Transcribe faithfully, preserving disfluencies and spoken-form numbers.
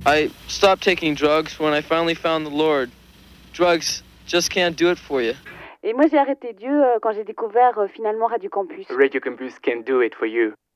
I stopped taking drugs when I finally found the Lord. Drugs just can't do it for you. Et moi, j'ai arrêté Dieu euh, quand j'ai découvert euh, finalement Radio Campus. Radio Campus can do it for you.